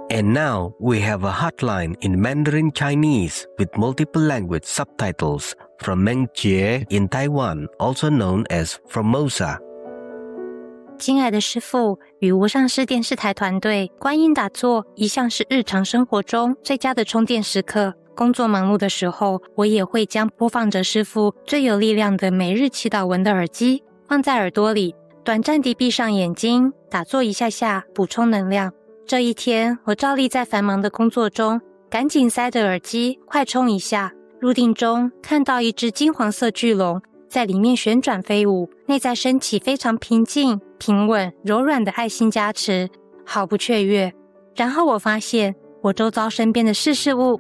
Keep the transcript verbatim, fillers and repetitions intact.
And now we have a hotline in Mandarin Chinese with multiple language subtitles from Mengjie in Taiwan, also known as Formosa. 亲爱的师父，与无上师电视台团队，观音打坐一向是日常生活中最佳的充电时刻。工作忙碌的时候，我也会将播放着师父最有力量的每日祈祷文的耳机放在耳朵里，短暂地闭上眼睛，打坐一下下，补充能量。这一天，我照例在繁忙的工作中，赶紧塞着耳机，快充一下。入定中，看到一只金黄色巨龙在里面旋转飞舞，内在升起非常平静、平稳、柔软的爱心加持，毫不雀跃。然后我发现，我周遭身边的事事物